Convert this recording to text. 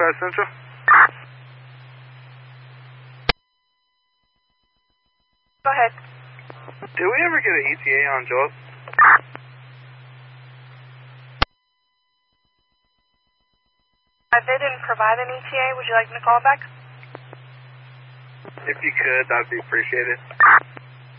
Dispatch Central. Go ahead. Did we ever get an ETA on Joel? They didn't provide an ETA. Would you like me to call back? If you could, that'd be appreciated.